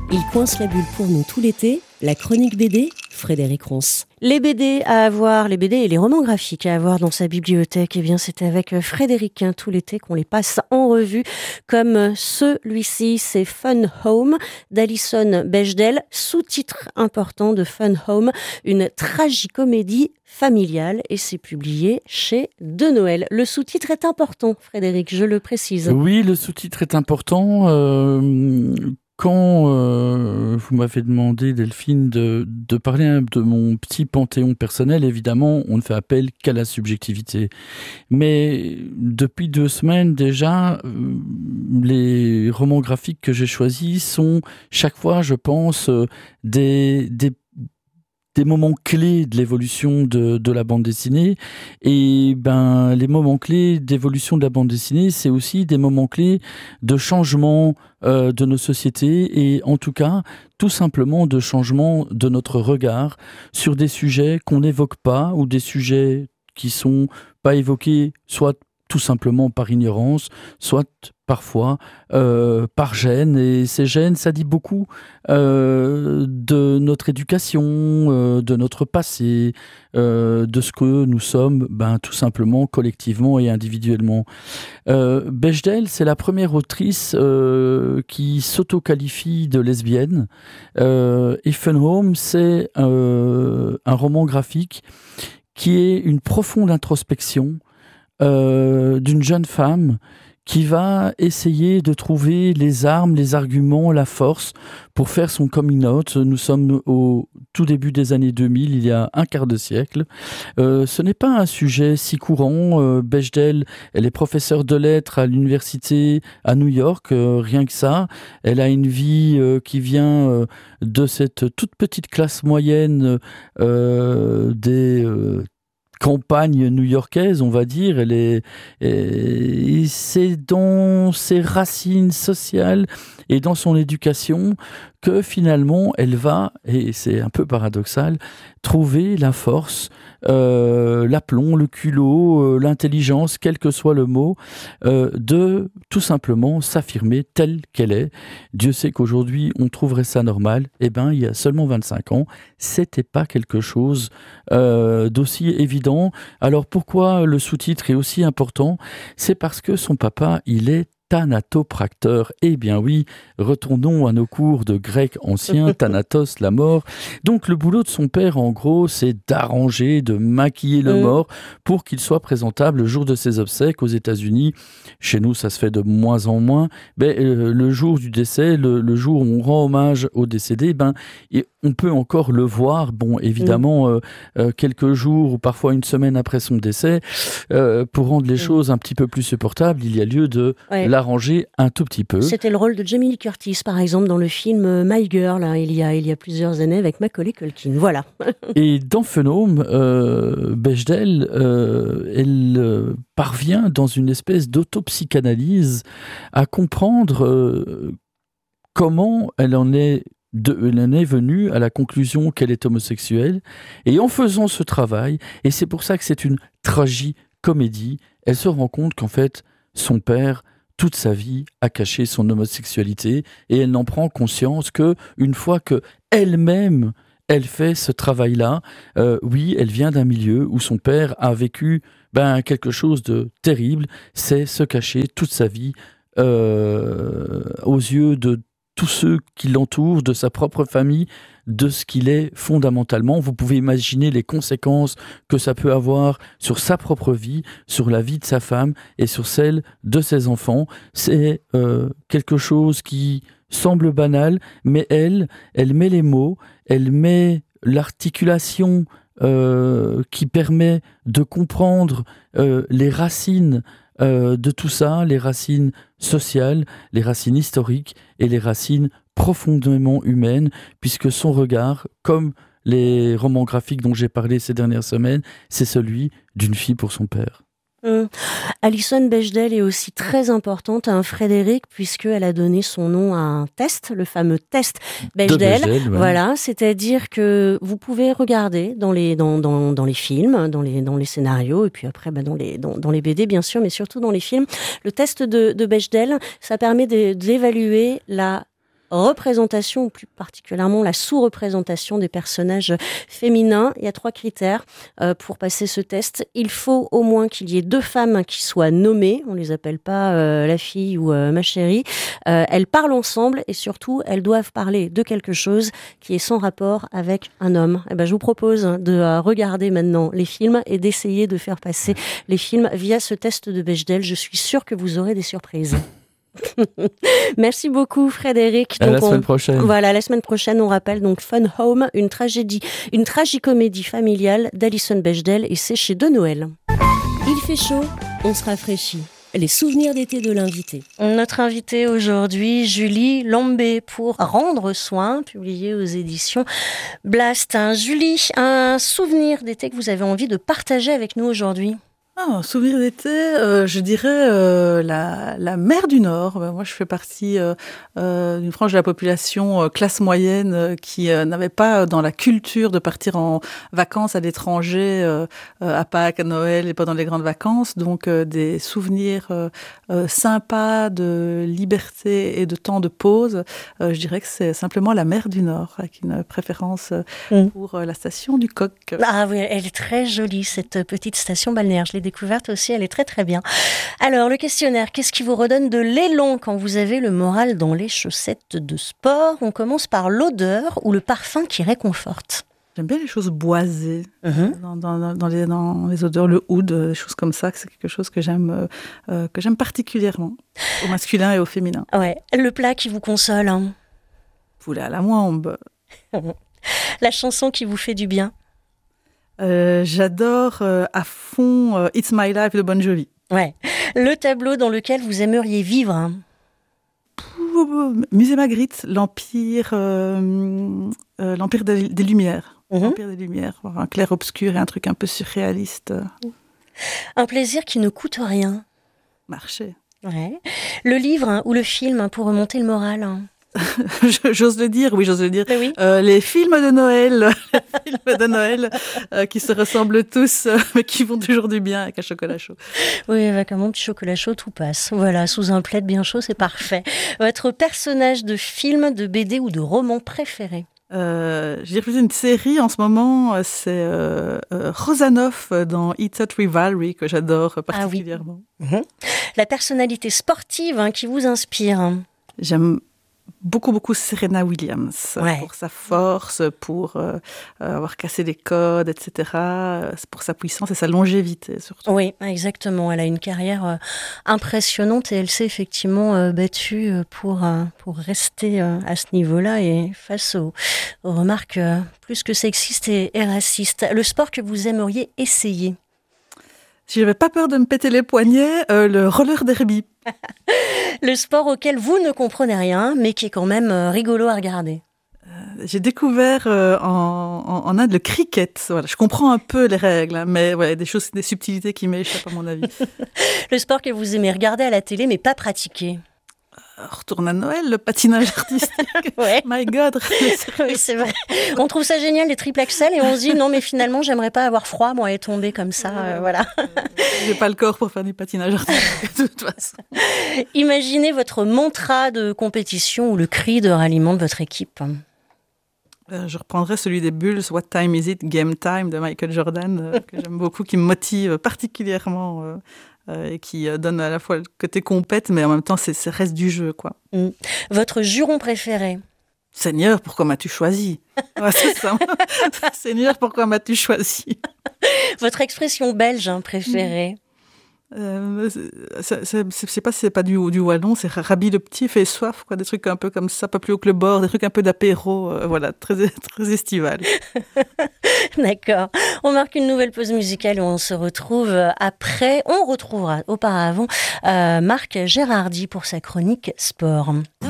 Il coince la bulle pour nous tout l'été, la chronique BD, Frédéric Ronce. Les BD à avoir, les BD et les romans graphiques à avoir dans sa bibliothèque, eh bien c'est avec Frédéric tout l'été qu'on les passe en revue, comme celui-ci, c'est Fun Home d'Alison Bechdel, sous-titre important de Fun Home, une tragicomédie familiale, et c'est publié chez De Noël. Le sous-titre est important, Frédéric, je le précise. Oui, le sous-titre est important. Quand vous m'avez demandé, Delphine, de parler de mon petit panthéon personnel, évidemment, on ne fait appel qu'à la subjectivité. Mais depuis 2 semaines déjà, les romans graphiques que j'ai choisis sont chaque fois, je pense, des moments clés de l'évolution de la bande dessinée. Et les moments clés d'évolution de la bande dessinée, c'est aussi des moments clés de changement de nos sociétés, et en tout cas, tout simplement de changement de notre regard sur des sujets qu'on n'évoque pas, ou des sujets qui sont pas évoqués, soit tout simplement par ignorance, soit parfois par gêne. Et ces gênes, ça dit beaucoup de notre éducation, de notre passé, de ce que nous sommes tout simplement collectivement et individuellement. Bechdel, c'est la première autrice qui s'auto-qualifie de lesbienne. Et Fun Home, c'est un roman graphique qui est une profonde introspection d'une jeune femme qui va essayer de trouver les armes, les arguments, la force pour faire son coming out. Nous sommes au tout début des années 2000, il y a un quart de siècle. Ce n'est pas un sujet si courant. Bechdel, elle est professeure de lettres à l'université à New York, rien que ça. Elle a une vie qui vient de cette toute petite classe moyenne des campagne new-yorkaise, on va dire. C'est dans ses racines sociales et dans son éducation que finalement elle va, et c'est un peu paradoxal, trouver la force, l'aplomb, le culot, l'intelligence, quel que soit le mot, de tout simplement s'affirmer telle qu'elle est. Dieu sait qu'aujourd'hui on trouverait ça normal. Il y a seulement 25 ans, c'était pas quelque chose d'aussi évident. Alors pourquoi le sous-titre est aussi important ? C'est parce que son papa, il est thanatopracteur. Eh bien oui, retournons à nos cours de grec ancien, thanatos, la mort. Donc le boulot de son père, en gros, c'est d'arranger, de maquiller le mort pour qu'il soit présentable le jour de ses obsèques aux États-Unis. Chez nous, ça se fait de moins en moins. Le jour du décès, le jour où on rend hommage au décédé, on peut encore le voir. Évidemment, quelques jours ou parfois une semaine après son décès, pour rendre les choses un petit peu plus supportables, il y a lieu de l'arranger un tout petit peu. C'était le rôle de Jamie Lee Curtis, par exemple, dans le film My Girl, il y a plusieurs années, avec Macaulay Culkin. Voilà. Et dans Fun Home, Bechdel, elle parvient, dans une espèce d'autopsychanalyse, à comprendre comment elle en est venue à la conclusion qu'elle est homosexuelle. Et en faisant ce travail, et c'est pour ça que c'est une tragicomédie, elle se rend compte qu'en fait, son père, toute sa vie, a caché son homosexualité, et elle n'en prend conscience qu'une fois que elle-même elle fait ce travail-là. Oui, elle vient d'un milieu où son père a vécu quelque chose de terrible, c'est se cacher toute sa vie aux yeux de tous ceux qui l'entourent, de sa propre famille, de ce qu'il est fondamentalement. Vous pouvez imaginer les conséquences que ça peut avoir sur sa propre vie, sur la vie de sa femme et sur celle de ses enfants. C'est quelque chose qui semble banal, mais elle met les mots, elle met l'articulation qui permet de comprendre les racines de tout ça, les racines sociales, les racines historiques et les racines profondément humaines, puisque son regard, comme les romans graphiques dont j'ai parlé ces dernières semaines, c'est celui d'une fille pour son père. Alison Bechdel est aussi très importante, Frédéric, puisqu'elle a donné son nom à un test, le fameux test Bechdel. Voilà, c'est-à-dire que vous pouvez regarder dans les films, dans les scénarios, et puis après dans les BD bien sûr, mais surtout dans les films, le test de Bechdel, ça permet d'évaluer la représentation, ou plus particulièrement la sous-représentation des personnages féminins. Il y a 3 critères pour passer ce test. Il faut au moins qu'il y ait 2 femmes qui soient nommées. On les appelle pas la fille ou ma chérie. Elles parlent ensemble et surtout, elles doivent parler de quelque chose qui est sans rapport avec un homme. Eh ben, je vous propose de regarder maintenant les films et d'essayer de faire passer les films via ce test de Bechdel. Je suis sûre que vous aurez des surprises. Merci beaucoup Frédéric. À la semaine prochaine. Voilà, la semaine prochaine, on rappelle donc Fun Home, une tragicomédie familiale d'Alison Bechdel, et c'est chez De Noël. Il fait chaud, on se rafraîchit. Les souvenirs d'été de l'invité. Notre invitée aujourd'hui, Julie Lambé, pour Rendre soin, publié aux éditions Blast. Julie, un souvenir d'été que vous avez envie de partager avec nous aujourd'hui? Un souvenir d'été, je dirais la mer du Nord. Moi, je fais partie d'une frange de la population classe moyenne qui n'avait pas dans la culture de partir en vacances à l'étranger à Pâques, à Noël et pendant les grandes vacances. Donc, des souvenirs sympas de liberté et de temps de pause. Je dirais que c'est simplement la mer du Nord, avec une préférence pour la station du Coq. Ah oui, elle est très jolie, cette petite station balnéaire. Je l'ai découverte aussi, elle est très très bien. Alors, le questionnaire, qu'est-ce qui vous redonne de l'élan quand vous avez le moral dans les chaussettes de sport? On commence par l'odeur ou le parfum qui réconforte. J'aime bien les choses boisées, dans les odeurs, le oud, des choses comme ça. C'est quelque chose que j'aime particulièrement, au masculin et au féminin. Ouais, le plat qui vous console. Poulet à la moimbe. La chanson qui vous fait du bien. J'adore à fond It's My Life de Bon Jovi. Ouais. Le tableau dans lequel vous aimeriez vivre. Musée Magritte, l'Empire des Lumières. L'Empire des Lumières, un clair-obscur et un truc un peu surréaliste. Un plaisir qui ne coûte rien. Marcher. Ouais. Le livre ou le film pour remonter le moral. J'ose le dire, oui, j'ose le dire. Oui. Les films de Noël, qui se ressemblent tous, mais qui vont toujours du bien avec un chocolat chaud. Oui, avec un bon petit chocolat chaud, tout passe. Voilà, sous un plaid bien chaud, c'est parfait. Votre personnage de film, de BD ou de roman préféré? Je dirais plus une série en ce moment, c'est Rosanov dans It's Hot Rivalry, que j'adore particulièrement. Ah oui. La personnalité sportive qui vous inspire? J'aime beaucoup Serena Williams, pour sa force, pour avoir cassé les codes, etc., pour sa puissance et sa longévité surtout. Oui, exactement. Elle a une carrière impressionnante et elle s'est effectivement battue pour rester à ce niveau-là et face aux remarques plus que sexistes et racistes. Le sport que vous aimeriez essayer? Si j'avais pas peur de me péter les poignets, le roller derby. Le sport auquel vous ne comprenez rien, mais qui est quand même rigolo à regarder. J'ai découvert en Inde le cricket. Voilà, je comprends un peu les règles, mais ouais, des subtilités qui m'échappent à mon avis. Le sport que vous aimez regarder à la télé, mais pas pratiquer? Retourne à Noël, le patinage artistique. Ouais. My God. Oui, c'est vrai. On trouve ça génial, les triple axel, et on se dit non, mais finalement, j'aimerais pas avoir froid, moi, et tomber comme ça. Voilà. J'ai pas le corps pour faire du patinage artistique, de toute façon. Imaginez votre mantra de compétition ou le cri de ralliement de votre équipe. Je reprendrai celui des Bulls, What Time Is It? Game Time de Michael Jordan, que j'aime beaucoup, qui me motive particulièrement et qui donne à la fois le côté compète, mais en même temps, c'est reste du jeu, quoi. Votre juron préféré? Seigneur, pourquoi m'as-tu choisi? Ouais, c'est ça. Seigneur, pourquoi m'as-tu choisi? Votre expression belge préférée? C'est pas du wallon, c'est Rabbi le petit fait soif, quoi, des trucs un peu comme ça, pas plus haut que le bord, des trucs un peu d'apéro, voilà, très estival. D'accord. On marque une nouvelle pause musicale et on se retrouve après. On retrouvera auparavant Marc Gérardi pour sa chronique sport.